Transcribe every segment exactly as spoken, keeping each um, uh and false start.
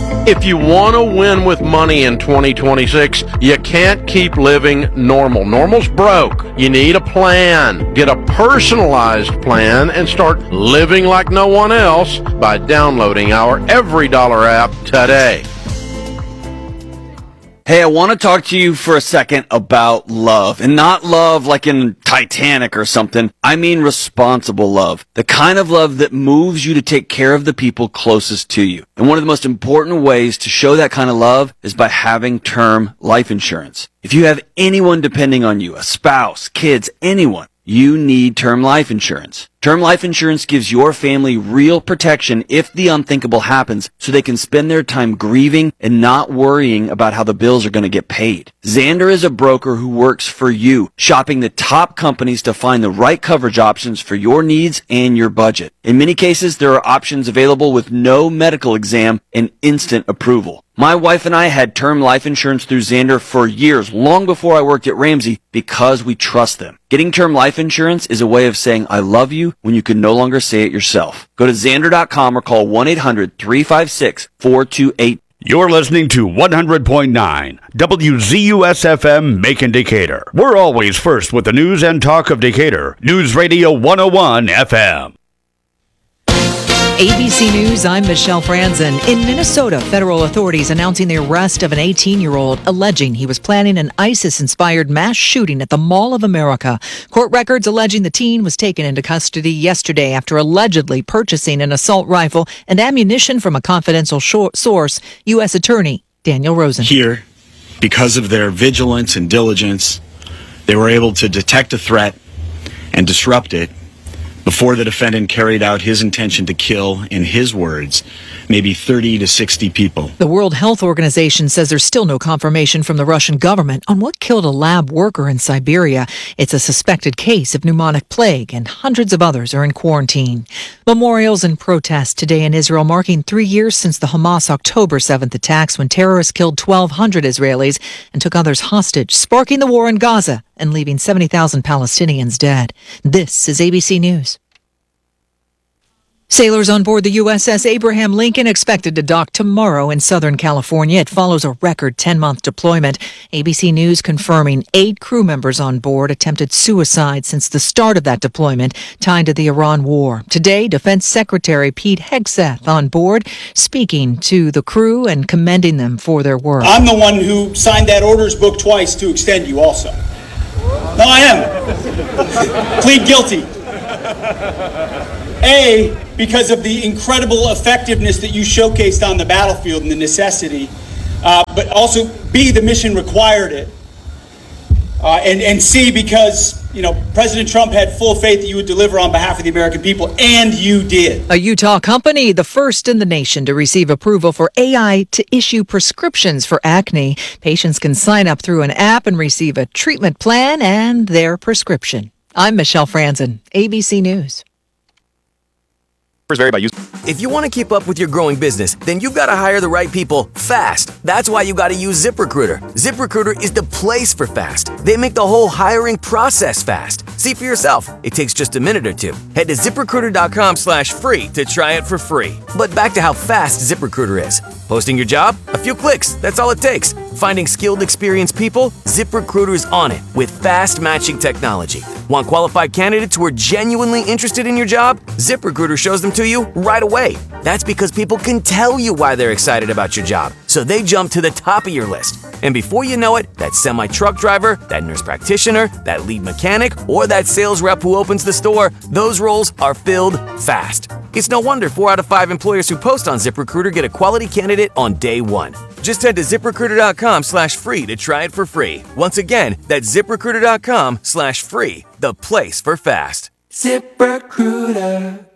If you want to win with money in twenty twenty-six, you can't keep living normal. Normal's broke. You need a plan. Get a personalized plan and start living like no one else by downloading our Every Dollar app today. Hey, I want to talk to you for a second about love, and not love like in Titanic or something. I mean responsible love, the kind of love that moves you to take care of the people closest to you. And one of the most important ways to show that kind of love is by having term life insurance. If you have anyone depending on you, a spouse, kids, anyone, you need term life insurance. Term life insurance gives your family real protection if the unthinkable happens, so they can spend their time grieving and not worrying about how the bills are going to get paid. Zander is a broker who works for you, shopping the top companies to find the right coverage options for your needs and your budget. In many cases, there are options available with no medical exam and instant approval. My wife and I had term life insurance through Zander for years, long before I worked at Ramsey, because we trust them. Getting term life insurance is a way of saying I love you when you can no longer say it yourself. Go to Zander dot com or call one eight hundred three five six four two eight. You're listening to one hundred point nine W Z U S F M Macon Decatur. We're always first with the news and talk of Decatur. News Radio one oh one F M. A B C News, I'm Michelle Franzen. In Minnesota, federal authorities announcing the arrest of an eighteen-year-old alleging he was planning an ISIS-inspired mass shooting at the Mall of America. Court records alleging the teen was taken into custody yesterday after allegedly purchasing an assault rifle and ammunition from a confidential source, U S Attorney Daniel Rosen. Here, because of their vigilance and diligence, they were able to detect a threat and disrupt it before the defendant carried out his intention to kill, in his words, maybe thirty to sixty people. The World Health Organization says there's still no confirmation from the Russian government on what killed a lab worker in Siberia. It's a suspected case of pneumonic plague, and hundreds of others are in quarantine. Memorials and protests today in Israel marking three years since the Hamas October seventh attacks, when terrorists killed twelve hundred Israelis and took others hostage, sparking the war in Gaza and leaving seventy thousand Palestinians dead. This is A B C News. Sailors on board the U S S Abraham Lincoln expected to dock tomorrow in Southern California. It follows a record ten-month deployment. A B C News confirming eight crew members on board attempted suicide since the start of that deployment, tied to the Iran war. Today, Defense Secretary Pete Hegseth on board, speaking to the crew and commending them for their work. I'm the one who signed that orders book twice to extend you also. No, I am. Plead guilty. A, because of the incredible effectiveness that you showcased on the battlefield and the necessity, uh, but also B, the mission required it, uh, and, and C, because, you know, President Trump had full faith that you would deliver on behalf of the American people, and you did. A Utah company, the first in the nation to receive approval for A I to issue prescriptions for acne. Patients can sign up through an app and receive a treatment plan and their prescription. I'm Michelle Franzen, A B C News. If you want to keep up with your growing business, then you've got to hire the right people fast. That's why you got to use ZipRecruiter. ZipRecruiter is the place for fast. They make the whole hiring process fast. See for yourself. It takes just a minute or two. Head to ZipRecruiter.com slash free to try it for free. But back to how fast ZipRecruiter is. Posting your job? A few clicks. That's all it takes. Finding skilled, experienced people? ZipRecruiter's on it with fast matching technology. Want qualified candidates who are genuinely interested in your job? ZipRecruiter shows them to you right away. That's because people can tell you why they're excited about your job, so they jump to the top of your list. And before you know it, that semi-truck driver, that nurse practitioner, that lead mechanic, or that sales rep who opens the store, those roles are filled fast. It's no wonder four out of five employers who post on ZipRecruiter get a quality candidate on day one. Just head to ZipRecruiter.com slash free to try it for free. Once again, that's ZipRecruiter.com slash free, the place for fast. ZipRecruiter.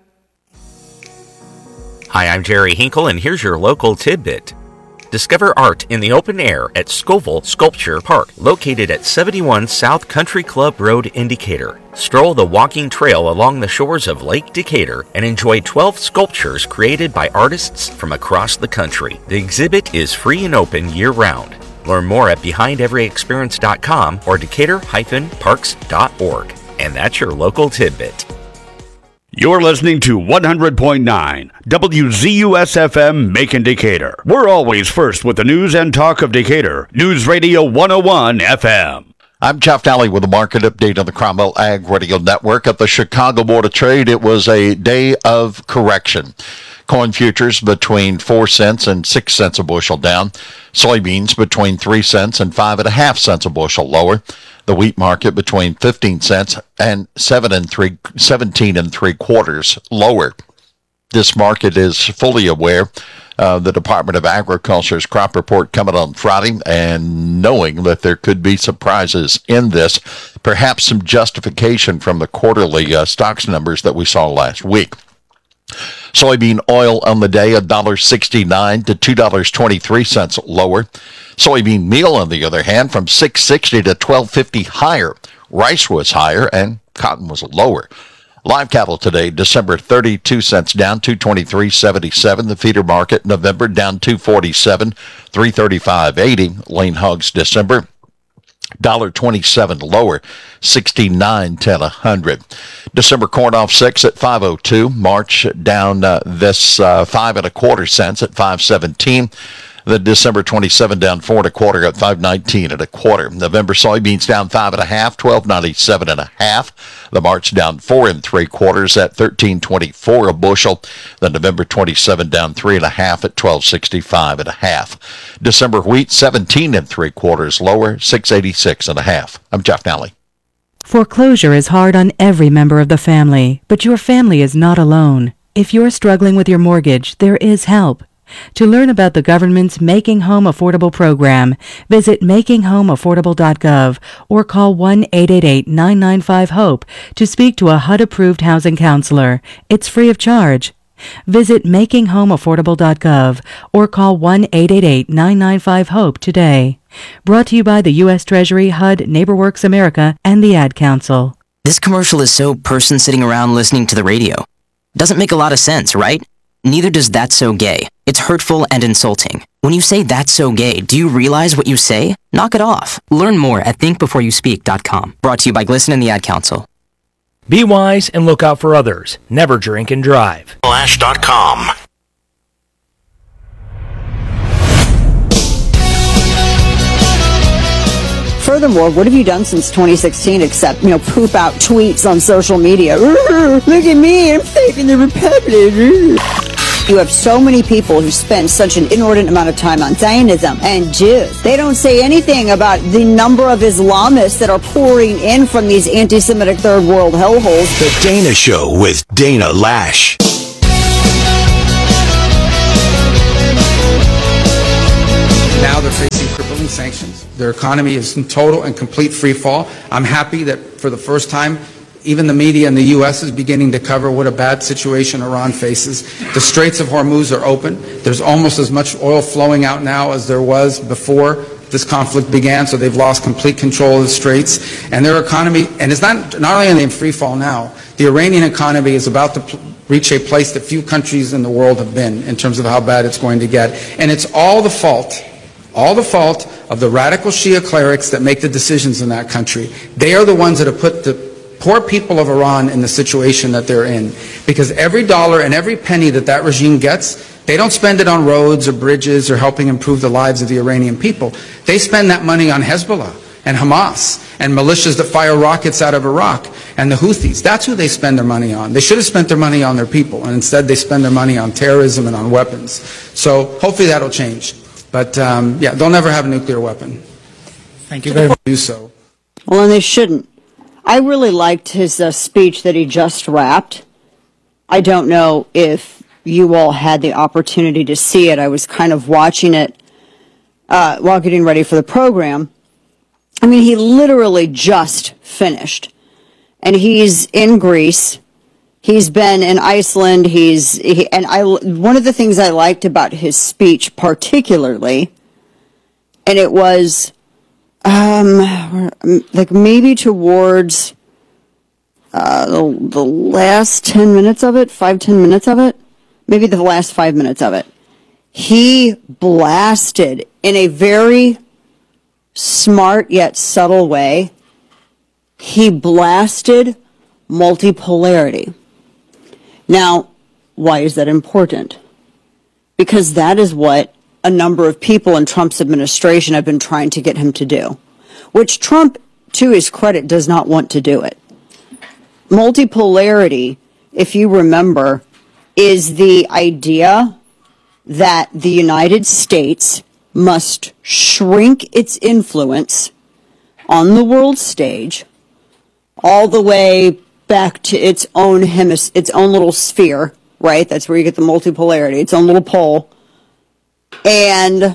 Hi, I'm Jerry Hinkle, and here's your local tidbit. Discover art in the open air at Scoville Sculpture Park, located at seventy-one South Country Club Road in Decatur. Stroll the walking trail along the shores of Lake Decatur and enjoy twelve sculptures created by artists from across the country. The exhibit is free and open year-round. Learn more at behind every experience dot com or decatur dash parks dot org. And that's your local tidbit. You're listening to one hundred point nine W Z U S F M Macon Decatur. We're always first with the news and talk of Decatur. News Radio one oh one F M. I'm Jeff Daly with a market update on the Cromwell Ag Radio Network. At the Chicago Board of Trade, it was a day of correction. Corn futures between four cents and six cents a bushel down. Soybeans between three cents and five and a half cents a bushel lower. The wheat market between fifteen cents and seven and three, seventeen and three quarters lower. This market is fully aware of the Department of Agriculture's crop report coming on Friday, and knowing that there could be surprises in this, perhaps some justification from the quarterly uh, stocks numbers that we saw last week. Soybean oil on the day, one dollar sixty-nine to two dollars and twenty-three cents lower. Soybean meal, on the other hand, from six sixty to twelve fifty higher. Rice was higher and cotton was lower. Live cattle today, December thirty-two cents down, two twenty-three seventy-seven. The feeder market, November down two forty-seven, three thirty-five eighty. Lean hogs, December, one dollar twenty-seven lower, sixty-nine ten a hundred. December corn off six at five oh two. March down uh, this uh, five and a quarter cents at five seventeen. The December twenty-seven down four and a quarter at five nineteen and a quarter. November soybeans down five and a half, twelve ninety-seven and a half. The March down four and three quarters at thirteen twenty-four a bushel. The November twenty-seven down three and a half at twelve sixty-five and a half. December wheat seventeen and three quarters lower, six eighty-six and a half. I'm Jeff Nally. Foreclosure is hard on every member of the family, but your family is not alone. If you're struggling with your mortgage, there is help. To learn about the government's Making Home Affordable program, visit making home affordable dot gov or call one eight eight eight, nine nine five, HOPE to speak to a H U D-approved housing counselor. It's free of charge. Visit making home affordable dot gov or call one eight eight eight, nine nine five, HOPE today. Brought to you by the U S Treasury, H U D, NeighborWorks America, and the Ad Council. This commercial is so person sitting around listening to the radio. Doesn't make a lot of sense, right? Neither does That's So Gay. It's hurtful and insulting. When you say that's so gay, do you realize what you say? Knock it off. Learn more at think before you speak dot com. Brought to you by Glisten and the Ad Council. Be wise and look out for others. Never drink and drive. Flash dot com. Furthermore, what have you done since twenty sixteen except, you know, poop out tweets on social media? Look at me, I'm saving the Republic. You have so many people who spend such an inordinate amount of time on Zionism and Jews. They don't say anything about the number of Islamists that are pouring in from these anti-Semitic third world hellholes. The Dana Show with Dana Lash. Now they're facing crippling sanctions. Their economy is in total and complete free fall. I'm happy that for the first time, even the media in the U S is beginning to cover what a bad situation Iran faces. The Straits of Hormuz are open. There's almost as much oil flowing out now as there was before this conflict began, so they've lost complete control of the Straits. And their economy, and it's not, not only are they in free fall now, the Iranian economy is about to pl- reach a place that few countries in the world have been in terms of how bad it's going to get. And it's all the fault All the fault of the radical Shia clerics that make the decisions in that country. They are the ones that have put the poor people of Iran in the situation that they're in. Because every dollar and every penny that that regime gets, they don't spend it on roads or bridges or helping improve the lives of the Iranian people. They spend that money on Hezbollah and Hamas and militias that fire rockets out of Iraq and the Houthis. That's who they spend their money on. They should have spent their money on their people, and instead they spend their money on terrorism and on weapons. So hopefully that'll change. But, um, yeah, they'll never have a nuclear weapon. Thank you very much. Do so. Well, and they shouldn't. I really liked his uh, speech that he just wrapped. I don't know if you all had the opportunity to see it. I was kind of watching it uh, while getting ready for the program. I mean, he literally just finished. And he's in Greece. He's been in Iceland. He's he, and I. One of the things I liked about his speech, particularly, and it was, um, like maybe towards uh, the, the last ten minutes of it, five ten minutes of it, maybe the last five minutes of it. He blasted in a very smart yet subtle way. He blasted multipolarity. Now, why is that important? Because that is what a number of people in Trump's administration have been trying to get him to do, which Trump, to his credit, does not want to do it. Multipolarity, if you remember, is the idea that the United States must shrink its influence on the world stage all the way back to its own hemis- its own little sphere, right? That's where you get the multipolarity, its own little pole. And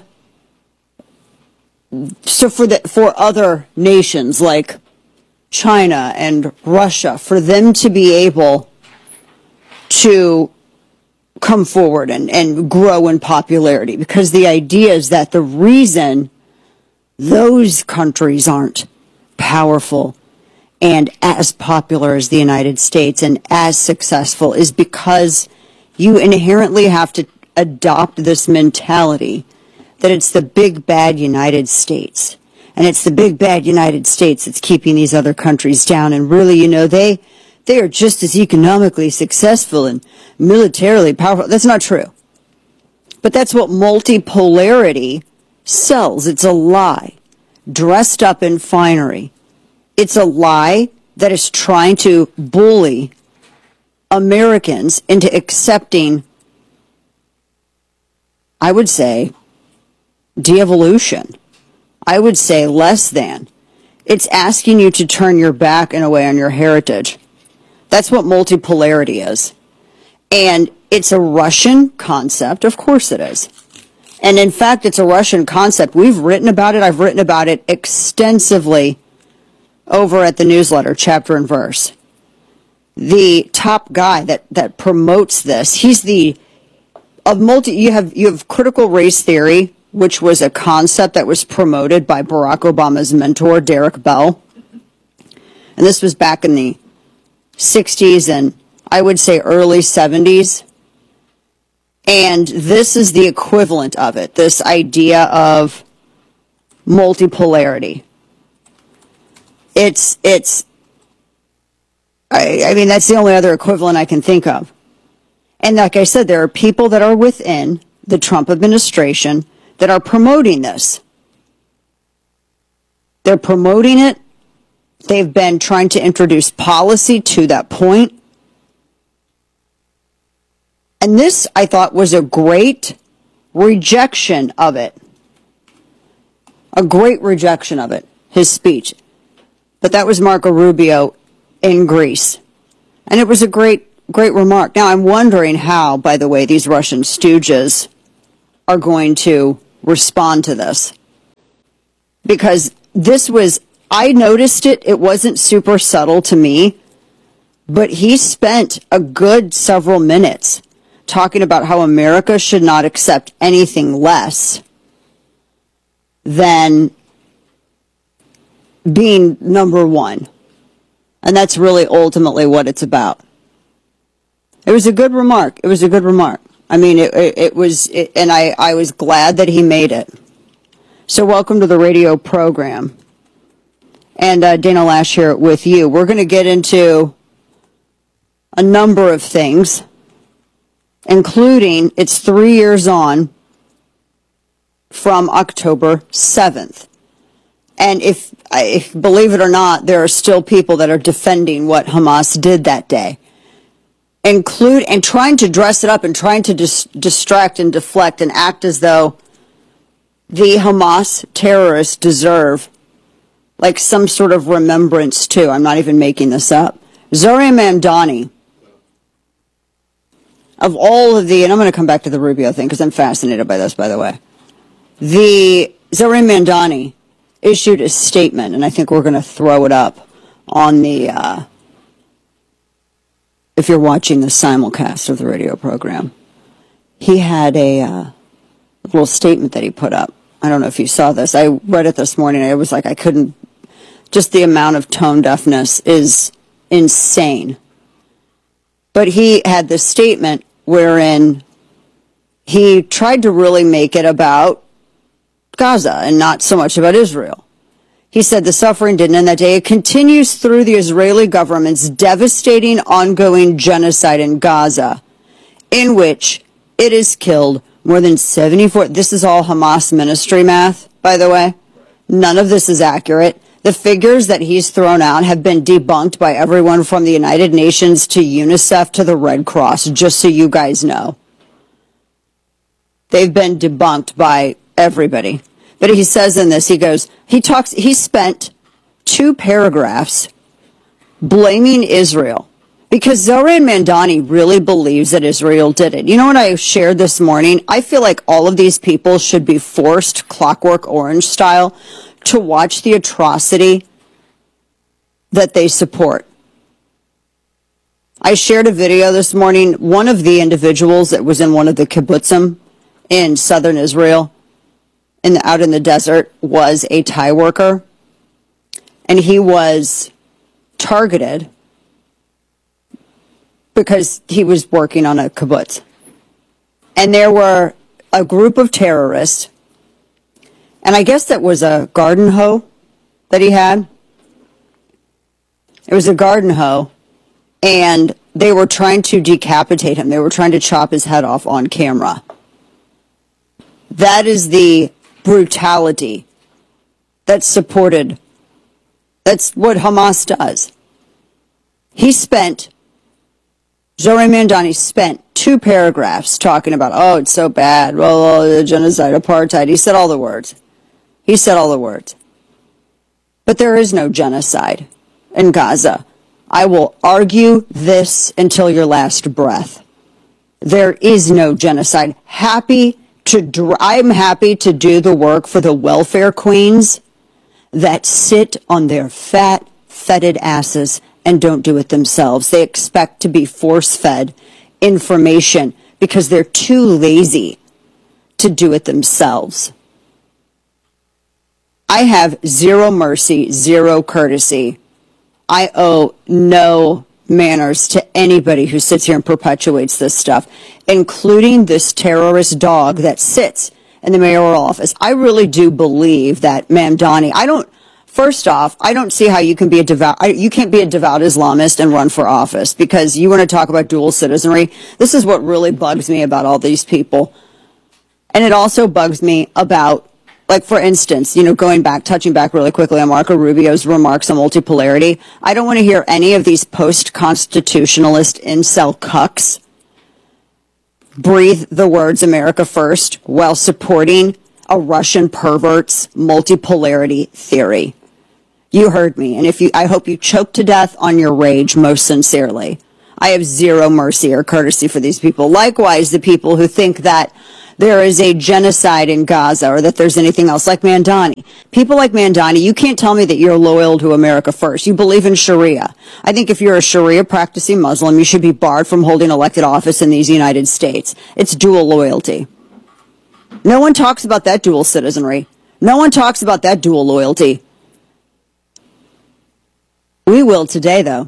so for the for other nations like China and Russia, for them to be able to come forward and, and grow in popularity, because the idea is that the reason those countries aren't powerful and as popular as the United States and as successful is because you inherently have to adopt this mentality that it's the big bad United States. And it's the big bad United States that's keeping these other countries down. And really, you know, they they are just as economically successful and militarily powerful. That's not true. But that's what multipolarity sells. It's a lie dressed up in finery. It's a lie that is trying to bully Americans into accepting, I would say, de-evolution. I would say less than. It's asking you to turn your back in a way on your heritage. That's what multipolarity is. And it's a Russian concept. Of course it is. And in fact, it's a Russian concept. We've written about it. I've written about it extensively over at the newsletter, Chapter and Verse. The top guy that, that promotes this, he's the, of multi, you have, you have critical race theory, which was a concept that was promoted by Barack Obama's mentor, Derek Bell. And this was back in the sixties and I would say early seventies. And this is the equivalent of it, this idea of multipolarity. It's, it's, I, I mean, that's the only other equivalent I can think of. And like I said, there are people that are within the Trump administration that are promoting this. They're promoting it. They've been trying to introduce policy to that point. And this, I thought, was a great rejection of it. A great rejection of it, his speech. But that was Marco Rubio in Greece. And it was a great, great remark. Now, I'm wondering how, by the way, these Russian stooges are going to respond to this. Because this was, I noticed it, it wasn't super subtle to me, but he spent a good several minutes talking about how America should not accept anything less than being number one. And that's really ultimately what it's about. It was a good remark. It was a good remark. I mean, it, it, it was, it, and I, I was glad that he made it. So welcome to the radio program. And uh, Dana Lash here with you. We're going to get into a number of things, including it's three years on from October seventh. And if, if, believe it or not, there are still people that are defending what Hamas did that day. Include, and trying to dress it up and trying to dis- distract and deflect and act as though the Hamas terrorists deserve like some sort of remembrance too. I'm not even making this up. Zohran Mamdani, of all of the, and I'm going to come back to the Rubio thing because I'm fascinated by this, by the way. The Zohran Mamdani issued a statement, and I think we're going to throw it up on the, uh, if you're watching the simulcast of the radio program. He had a uh, little statement that he put up. I don't know if you saw this. I read it this morning. I was like, I couldn't, just the amount of tone deafness is insane. But he had this statement wherein he tried to really make it about Gaza and not so much about Israel. He said the suffering didn't end that day. It continues through the Israeli government's devastating ongoing genocide in Gaza, in which it has killed more than seventy-four. This is all Hamas ministry math, by the way. None of this is accurate. The figures that he's thrown out have been debunked by everyone from the United Nations to UNICEF to the Red Cross, just so you guys know. They've been debunked by everybody. But he says in this, he goes, he talks, he spent two paragraphs blaming Israel because Zoran Mandani really believes that Israel did it. You know what I shared this morning? I feel like all of these people should be forced, Clockwork Orange style, to watch the atrocity that they support. I shared a video this morning. One of the individuals that was in one of the kibbutzim in southern Israel, in the, out in the desert, was a Thai worker, and he was targeted because he was working on a kibbutz. And there were a group of terrorists, and I guess that was a garden hoe that he had. It was a garden hoe, and they were trying to decapitate him. They were trying to chop his head off on camera. That is the brutality that's supported. That's what Hamas does. He spent, Zoran Mandani spent two paragraphs talking about, oh, it's so bad, well, the genocide, apartheid. He said all the words. He said all the words. But there is no genocide in Gaza. I will argue this until your last breath. There is no genocide. Happy to, dr- I'm happy to do the work for the welfare queens that sit on their fat, fetid asses and don't do it themselves. They expect to be force-fed information because they're too lazy to do it themselves. I have zero mercy, zero courtesy. I owe no manners to anybody who sits here and perpetuates this stuff, including this terrorist dog that sits in the mayoral office. I really do believe that Mamdani, I don't, first off, I don't see how you can be a devout, I, you can't be a devout Islamist and run for office, because you want to talk about dual citizenry. This is what really bugs me about all these people. And it also bugs me about, like, for instance, you know, going back, touching back really quickly on Marco Rubio's remarks on multipolarity, I don't want to hear any of these post-constitutionalist incel cucks breathe the words America first while supporting a Russian pervert's multipolarity theory. You heard me, and if you, I hope you choke to death on your rage most sincerely. I have zero mercy or courtesy for these people. Likewise, the people who think that there is a genocide in Gaza or that there's anything else, like Mandani. People like Mandani, you can't tell me that you're loyal to America first. You believe in Sharia. I think if you're a Sharia practicing Muslim, you should be barred from holding elected office in these United States. It's dual loyalty. No one talks about that dual citizenry. No one talks about that dual loyalty. We will today, though.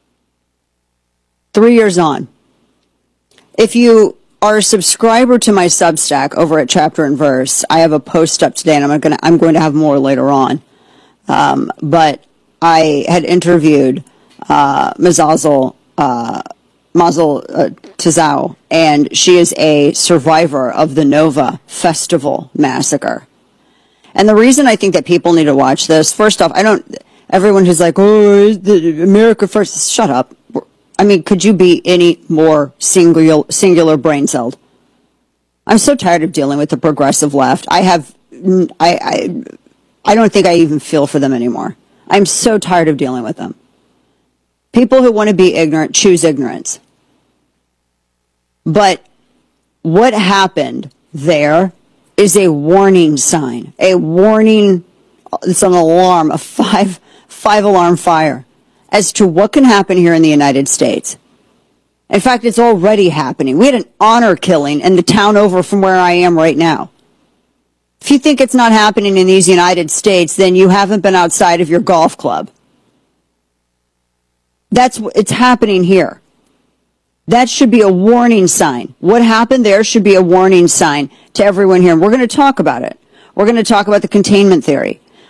Three years on. If you are a subscriber to my Substack over at Chapter and Verse, I have a post up today, and I'm going to I'm going to have more later on. Um, but I had interviewed uh, Mazazel uh, Mazel uh, Tazau, and she is a survivor of the Nova Festival massacre. And the reason I think that people need to watch this, first off, I don't. Everyone who's like, "Oh, the America first," shut up. I mean, could you be any more singular, singular brain-celled? I'm so tired of dealing with the progressive left. I have, I, I, I don't think I even feel for them anymore. I'm so tired of dealing with them. People who want to be ignorant choose ignorance. But what happened there is a warning sign, a warning, it's an alarm, a five, five alarm fire, as to what can happen here in the United States. In fact, it's already happening. We had an honor killing in the town over from where I am right now. If you think it's not happening in these United States, then you haven't been outside of your golf club. That's it's happening here. That should be a warning sign. What happened there should be a warning sign to everyone here. And we're going to talk about it. We're going to talk about the containment theory.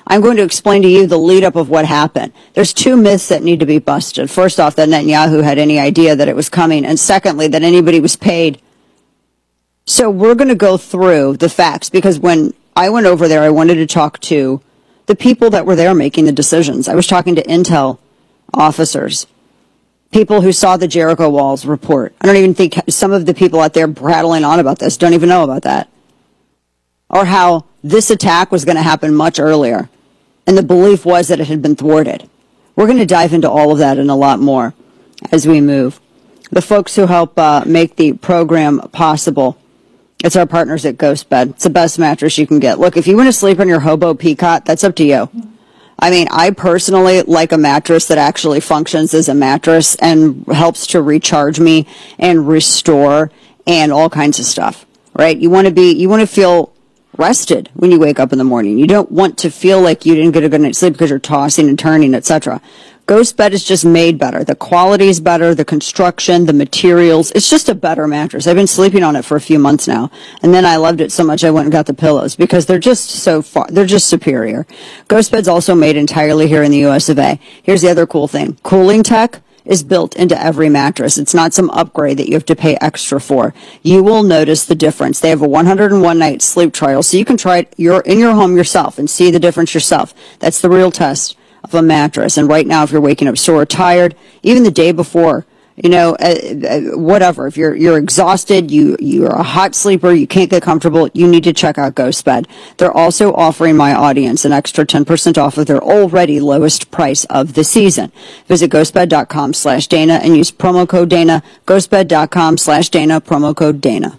I'm going to explain to you the lead up of what happened. There's two myths that need to be busted. First off, that Netanyahu had any idea that it was coming. And secondly, that anybody was paid. So we're going to go through the facts, because when I went over there, I wanted to talk to the people that were there making the decisions. I was talking to intel officers, people who saw the Jericho Walls report. I don't even think some of the people out there prattling on about this don't even know about that. Or how this attack was going to happen much earlier, and the belief was that it had been thwarted. We're going to dive into all of that and a lot more as we move. The folks who help uh, make the program possible, it's our partners at GhostBed. It's the best mattress you can get. Look, if you want to sleep on your hobo peacocks, that's up to you. I mean, I personally like a mattress that actually functions as a mattress and helps to recharge me and restore and all kinds of stuff, right? You want to be, you want to feel rested when you wake up in the morning. You don't want to feel like you didn't get a good night's sleep because you're tossing and turning, et cetera. GhostBed is just made better. The quality is better, the construction, the materials. It's just a better mattress. I've been sleeping on it for a few months now, and then I loved it so much I went and got the pillows because they're just so far, they're just superior. GhostBed's also made entirely here in the U S of A. Here's the other cool thing. Cooling tech is built into every mattress. It's not some upgrade that you have to pay extra for. You will notice the difference. They have a one hundred one night sleep trial, so you can try it your, in your home yourself and see the difference yourself. That's the real test of a mattress. And right now, if you're waking up sore, tired, even the day before, you know, uh, uh, whatever, if you're you're exhausted, you you're a hot sleeper, you can't get comfortable, you need to check out GhostBed. They're also offering my audience an extra ten percent off of their already lowest price of the season. Visit ghostbed.com slash Dana and use promo code Dana. Ghostbed.com slash Dana, promo code Dana.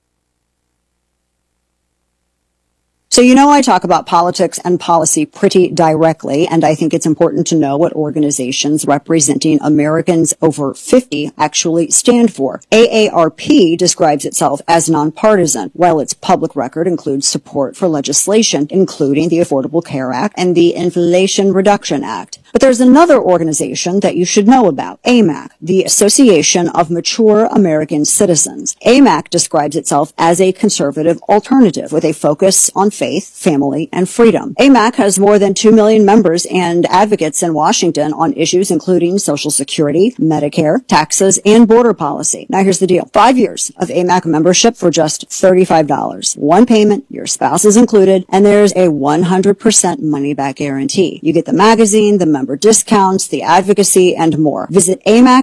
So you know I talk about politics and policy pretty directly, and I think it's important to know what organizations representing Americans over fifty actually stand for. A A R P describes itself as nonpartisan, while its public record includes support for legislation, including the Affordable Care Act and the Inflation Reduction Act. But there's another organization that you should know about, A M A C, the Association of Mature American Citizens. A M A C describes itself as a conservative alternative with a focus on faith, family, and freedom. A M A C has more than two million members and advocates in Washington on issues including Social Security, Medicare, taxes, and border policy. Now here's the deal. Five years of A M A C membership for just thirty-five dollars. One payment, your spouse is included, and there's a one hundred percent money-back guarantee. You get the magazine, the member discounts, the advocacy, and more. Visit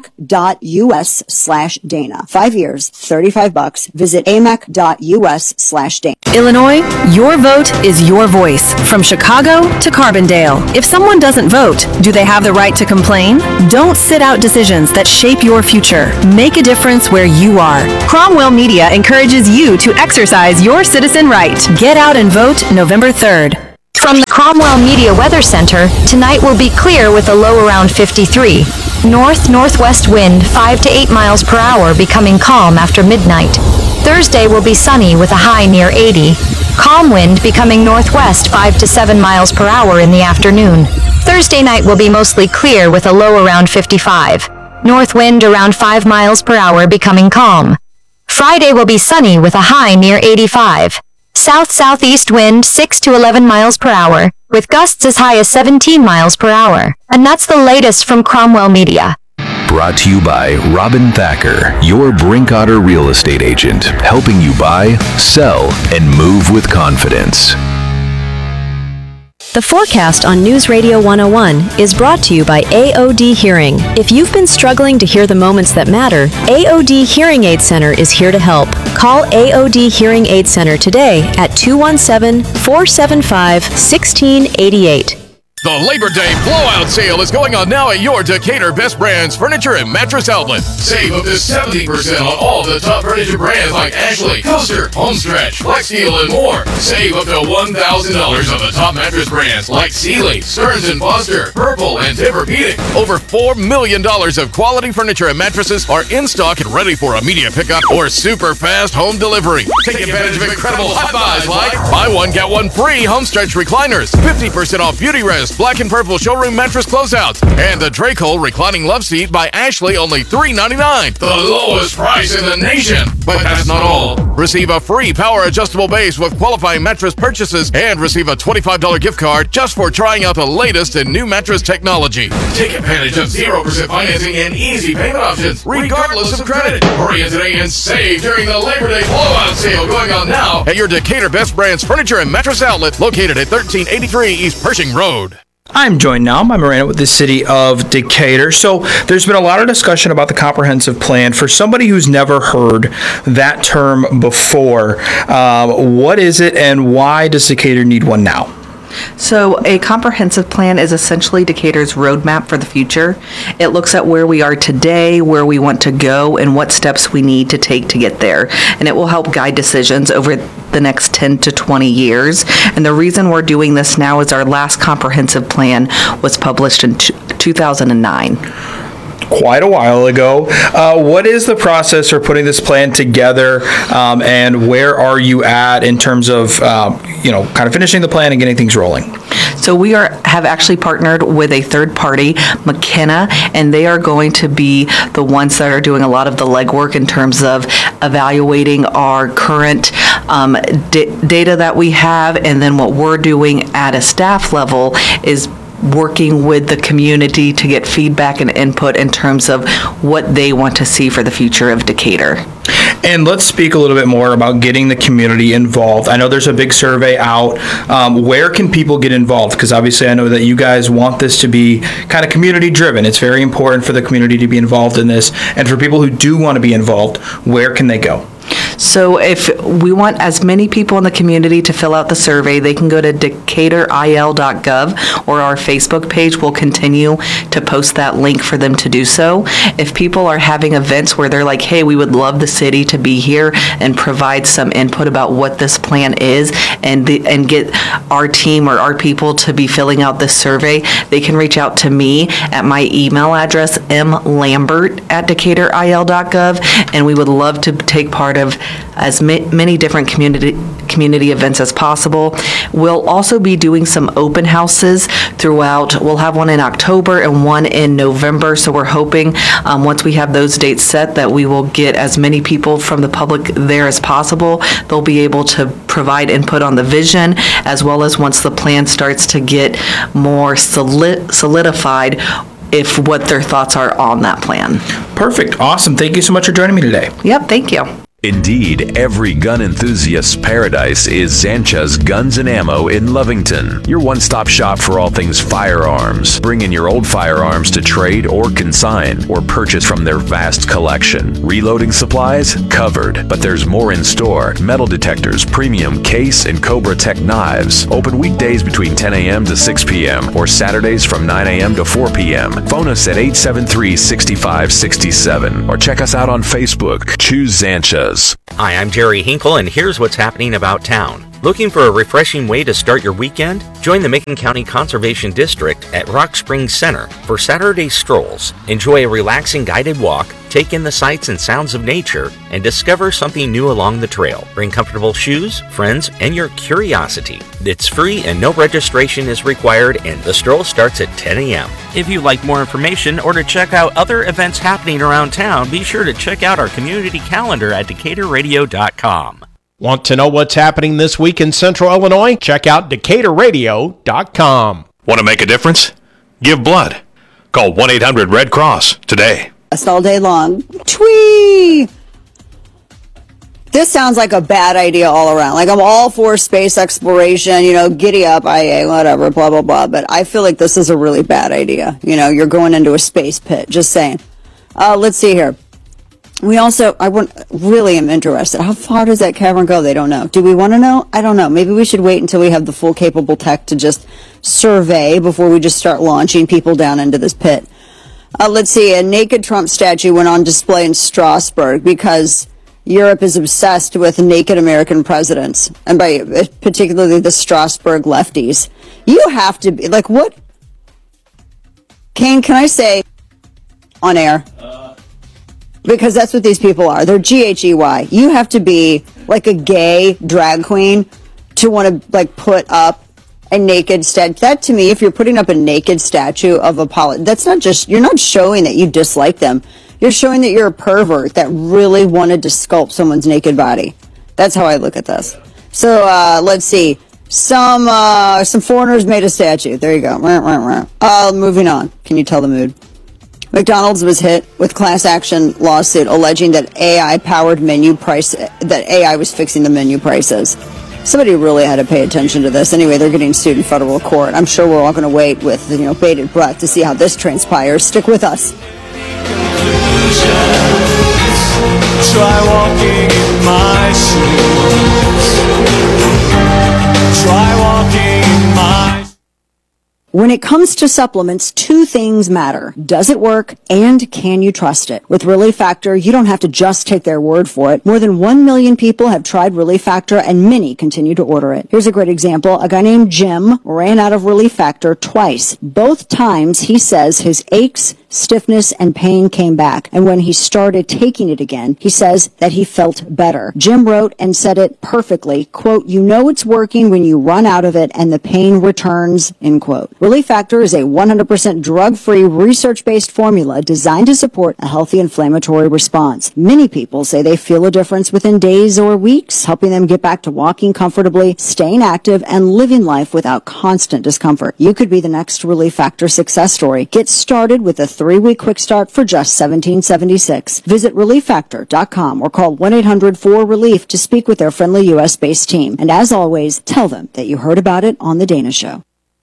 amac.us slash Dana. Five years, thirty-five bucks. Visit amac.us slash Dana. Illinois, your vote is your voice. From Chicago to Carbondale. If someone doesn't vote, do they have the right to complain? Don't sit out decisions that shape your future. Make a difference where you are. Cromwell Media encourages you to exercise your citizen right. Get out and vote November third. From the Cromwell Media Weather Center, tonight will be clear with a low around fifty-three. North-northwest wind five to eight miles per hour, becoming calm after midnight. Thursday will be sunny with a high near eighty. Calm wind becoming northwest five to seven miles per hour in the afternoon. Thursday night will be mostly clear with a low around fifty-five. North wind around five miles per hour, becoming calm. Friday will be sunny with a high near eighty-five. South-southeast wind six to eleven miles per hour, with gusts as high as seventeen miles per hour. And that's the latest from Cromwell Media. Brought to you by Robin Thacker, your Brinkotter real estate agent, helping you buy, sell, and move with confidence. The forecast on News Radio one oh one is brought to you by A O D Hearing. If you've been struggling to hear the moments that matter, A O D Hearing Aid Center is here to help. Call A O D Hearing Aid Center today at two one seven, four seven five, one six eight eight. The Labor Day blowout sale is going on now at your Decatur Best Brands Furniture and Mattress Outlet. Save up to seventy percent on all the top furniture brands like Ashley, Coaster, Homestretch, Flexsteel, and more. Save up to one thousand dollars on the top mattress brands like Sealy, Stearns and Foster, Purple, and Tempur-Pedic. Over four million dollars of quality furniture and mattresses are in stock and ready for immediate pickup or super fast home delivery. Take advantage of incredible hot buys like buy one, get one free Homestretch recliners, fifty percent off Beauty Rest Black and purple showroom mattress closeouts, and the Dracol reclining love seat by Ashley, only three ninety-nine. The lowest price in the nation. But that's not all. Receive a free power adjustable base with qualifying mattress purchases and receive a twenty-five dollars gift card just for trying out the latest in new mattress technology. Take advantage of zero percent financing and easy payment options, regardless of credit. Hurry in today and save during the Labor Day blowout sale going on now at your Decatur Best Brands Furniture and Mattress Outlet located at thirteen eighty-three East Pershing Road. I'm joined now by Miranda with the city of Decatur. So there's been a lot of discussion about the comprehensive plan. For somebody who's never heard that term before, um, what is it and why does Decatur need one now? So a comprehensive plan is essentially Decatur's roadmap for the future. It looks at where we are today, where we want to go, and what steps we need to take to get there. And it will help guide decisions over the next ten to twenty years. And the reason we're doing this now is our last comprehensive plan was published in two thousand nine. Quite a while ago. Uh, what is the process for putting this plan together, um, and where are you at in terms of, uh, you know, kind of finishing the plan and getting things rolling? So we are have actually partnered with a third party, McKenna, and they are going to be the ones that are doing a lot of the legwork in terms of evaluating our current um, d- data that we have, and then what we're doing at a staff level is working with the community to get feedback and input in terms of what they want to see for the future of Decatur. And let's speak a little bit more about getting the community involved. I know there's a big survey out. Um, where can people get involved? Because obviously I know that you guys want this to be kind of community driven. It's very important for the community to be involved in this. And for people who do want to be involved, where can they go? So if we want as many people in the community to fill out the survey, they can go to decatur I L dot gov, or our Facebook page will continue to post that link for them to do so. If people are having events where they're like, hey, we would love the city to be here and provide some input about what this plan is, and the, and get our team or our people to be filling out this survey, they can reach out to me at my email address, m lambert at decatur I L dot gov, and we would love to take part of as ma- many different community community events as possible. We'll also be doing some open houses throughout. We'll have one in October and one in November, so we're hoping um, once we have those dates set that we will get as many people from the public there as possible. They'll be able to provide input on the vision, as well as once the plan starts to get more solid- solidified if what their thoughts are on that plan. Perfect. Awesome. Thank you so much for joining me today. Yep. Thank you. Indeed, every gun enthusiast's paradise is Zancha's Guns and Ammo in Lovington, your one-stop shop for all things firearms. Bring in your old firearms to trade or consign, or purchase from their vast collection. Reloading supplies? Covered. But there's more in store. Metal detectors, premium case, and Cobra Tech knives. Open weekdays between ten a.m. to six p.m. or Saturdays from nine a.m. to four p.m. Phone us at eight seven three, six five six seven or check us out on Facebook. Choose Zancha's. Hi, I'm Jerry Hinkle, and here's what's happening about town. Looking for a refreshing way to start your weekend? Join the Macon County Conservation District at Rock Springs Center for Saturday strolls. Enjoy a relaxing guided walk, take in the sights and sounds of nature, and discover something new along the trail. Bring comfortable shoes, friends, and your curiosity. It's free and no registration is required, and the stroll starts at ten a.m. If you'd like more information or to check out other events happening around town, be sure to check out our community calendar at decatur radio dot com. Want to know what's happening this week in Central Illinois? Check out decatur radio dot com. Want to make a difference? Give blood. Call one eight hundred red cross today. All day long. Twee! This sounds like a bad idea all around. Like, I'm all for space exploration, you know, giddy up, I A, whatever, blah, blah, blah. But I feel like this is a really bad idea. You know, you're going into a space pit. Just saying. Uh, let's see here. We also, I want, really am interested. How far does that cavern go? They don't know. Do we want to know? I don't know. Maybe we should wait until we have the full capable tech to just survey before we just start launching people down into this pit. Uh, let's see. A naked Trump statue went on display in Strasbourg because Europe is obsessed with naked American presidents, and by particularly the Strasbourg lefties. You have to be, like, what? Kane, can I say on air? Because that's what these people are. They're G H E Y. You have to be like a gay drag queen to want to like put up a naked statue. That to me, if you're putting up a naked statue of a polit, that's not just, you're not showing that you dislike them. You're showing that you're a pervert that really wanted to sculpt someone's naked body. That's how I look at this. So uh, let's see. Some uh, some foreigners made a statue. There you go. Uh, moving on. Can you tell the mood? McDonald's was hit with class action lawsuit alleging that A I-powered menu price, that A I was fixing the menu prices. Somebody really had to pay attention to this. Anyway, they're getting sued in federal court. I'm sure we're all going to wait with, you know, bated breath to see how this transpires. Stick with us. Try walking in my shoes. Try walking in my When it comes to supplements, two things matter. Does it work, and can you trust it? With Relief Factor, you don't have to just take their word for it. More than one million people have tried Relief Factor, and many continue to order it. Here's a great example. A guy named Jim ran out of Relief Factor twice. Both times, he says his aches, stiffness, and pain came back. And when he started taking it again, he says that he felt better. Jim wrote and said it perfectly, quote, "You know it's working when you run out of it and the pain returns," end quote. Relief Factor is a one hundred percent drug-free, research-based formula designed to support a healthy inflammatory response. Many people say they feel a difference within days or weeks, helping them get back to walking comfortably, staying active, and living life without constant discomfort. You could be the next Relief Factor success story. Get started with a three-week quick start for just seventeen seventy-six. Visit relief factor dot com or call one eight hundred four relief to speak with their friendly U S-based team. And as always, tell them that you heard about it on The Dana Show.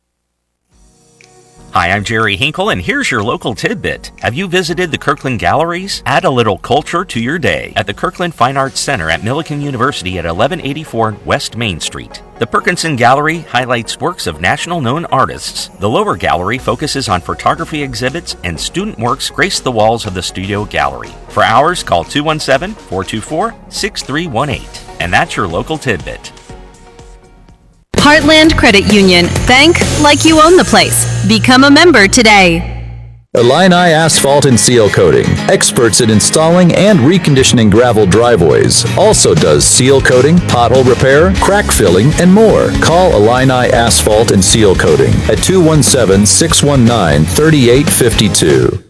Hi, I'm Jerry Hinkle, and here's your local tidbit. Have you visited the Kirkland Galleries? Add a little culture to your day at the Kirkland Fine Arts Center at Millikan University at eleven eighty-four West Main Street. The Perkinson Gallery highlights works of national-known artists. The lower gallery focuses on photography exhibits, and student works grace the walls of the studio gallery. For hours, call two one seven, four two four, six three one eight. And that's your local tidbit. Heartland Credit Union. Bank like you own the place. Become a member today. Illini Asphalt and Seal Coating, experts at installing and reconditioning gravel driveways. Also does seal coating, pothole repair, crack filling, and more. Call Illini Asphalt and Seal Coating at two one seven, six one nine, three eight five two.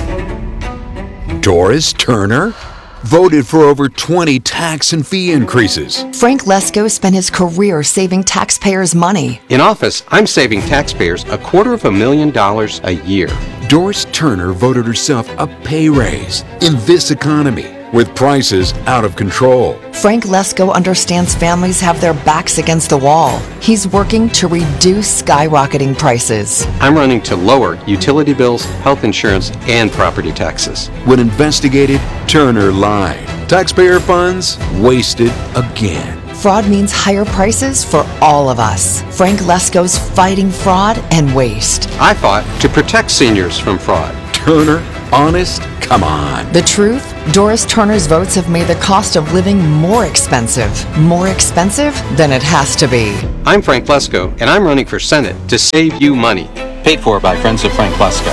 Doris Turner? Voted for over twenty tax and fee increases. Frank Lesko spent his career saving taxpayers' money. In office, I'm saving taxpayers a quarter of a million dollars a year. Doris Turner voted herself a pay raise in this economy with prices out of control. Frank Lesko understands families have their backs against the wall. He's working to reduce skyrocketing prices. I'm running to lower utility bills, health insurance, and property taxes. When investigated, Turner lied. Taxpayer funds wasted again. Fraud means higher prices for all of us. Frank Lesko's fighting fraud and waste. I fought to protect seniors from fraud. Turner, honest? Come on. The truth? Doris Turner's votes have made the cost of living more expensive. More expensive than it has to be. I'm Frank Lesko, and I'm running for Senate to save you money. Paid for by Friends of Frank Lesko.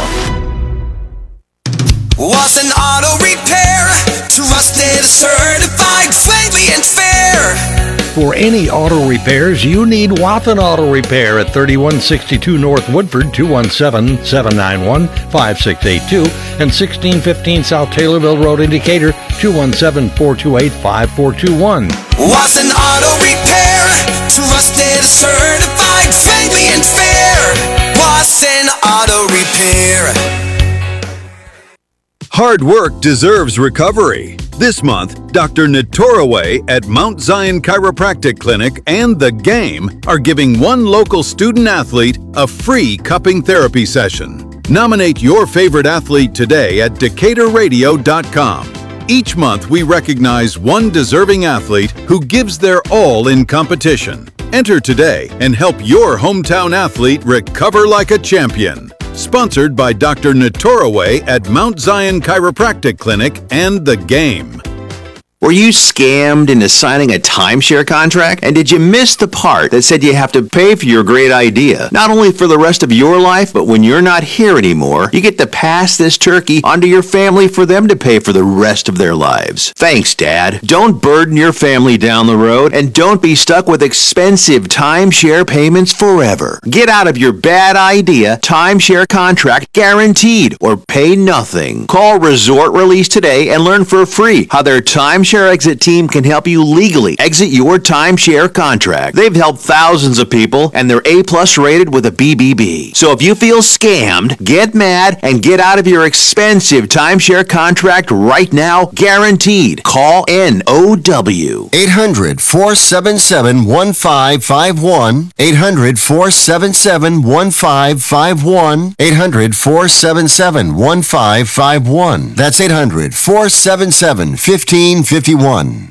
Was an auto repair, trusted, certified, friendly and fair. For any auto repairs, you need Wathen Auto Repair at thirty-one sixty-two North Woodford, two one seven, seven nine one, five six eight two, and sixteen fifteen South Taylorville Road, Indicator, two one seven, four two eight, five four two one. Wathen Auto Repair, trusted, certified, friendly and fair. Wathen Auto Repair. Hard work deserves recovery. This month, Doctor Natoraway at Mount Zion Chiropractic Clinic and The Game are giving one local student athlete a free cupping therapy session. Nominate your favorite athlete today at Decatur Radio dot com. Each month, we recognize one deserving athlete who gives their all in competition. Enter today and help your hometown athlete recover like a champion. Sponsored by Doctor Natoraway at Mount Zion Chiropractic Clinic and The Game. Were you scammed into signing a timeshare contract? And did you miss the part that said you have to pay for your great idea? Not only for the rest of your life, but when you're not here anymore, you get to pass this turkey onto your family for them to pay for the rest of their lives. Thanks, Dad. Don't burden your family down the road, and don't be stuck with expensive timeshare payments forever. Get out of your bad idea timeshare contract guaranteed, or pay nothing. Call Resort Release today and learn for free how their timeshare exit team can help you legally exit your timeshare contract. They've helped thousands of people, and they're A-plus rated with a B B B. So if you feel scammed, get mad and get out of your expensive timeshare contract right now, guaranteed. Call N O W. eight hundred, four seven seven, one five five one. eight hundred, four seven seven, one five five one. eight hundred, four seven seven, one five five one. That's eight hundred, four seven seven, one five five one.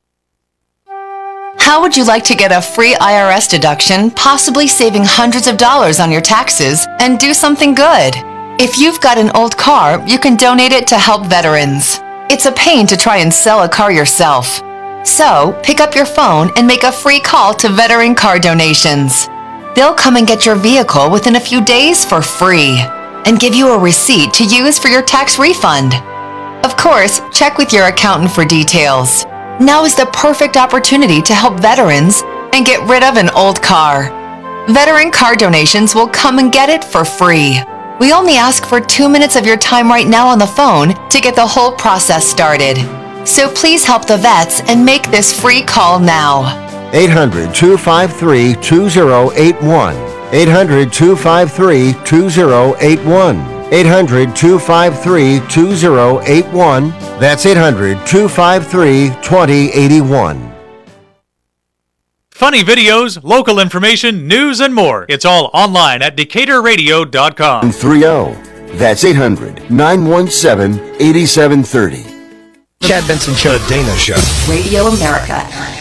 How would you like to get a free I R S deduction, possibly saving hundreds of dollars on your taxes, and do something good? If you've got an old car, you can donate it to help veterans. It's a pain to try and sell a car yourself. So, pick up your phone and make a free call to Veteran Car Donations. They'll come and get your vehicle within a few days for free and give you a receipt to use for your tax refund. Of course, check with your accountant for details. Now is the perfect opportunity to help veterans and get rid of an old car. Veteran Car Donations will come and get it for free. We only ask for two minutes of your time right now on the phone to get the whole process started. So please help the vets and make this free call now. eight hundred, two five three, two zero eight one. eight hundred, two five three, two zero eight one. eight hundred, two five three, two zero eight one. That's eight hundred, two five three, two zero eight one. Funny videos, local information, news, and more. It's all online at Decatur Radio dot com. three oh. That's eight hundred, nine one seven, eight seven three oh. Chad Benson Show. The Dana Show. Radio America.